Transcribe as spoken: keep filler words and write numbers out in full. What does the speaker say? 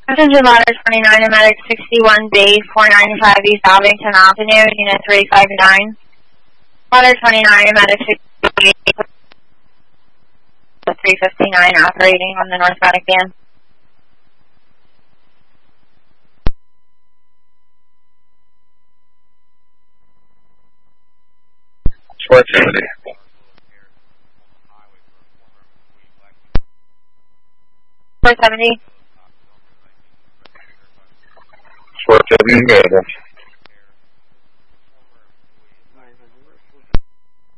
Passenger ladder twenty-nine, Medic sixty-one B, four ninety-five East Abington Avenue, Unit three five nine. Ladder twenty-nine, Medic sixty-eight, three fifty-nine, operating on the North Medic band. four seventy. four seventy. four seventy,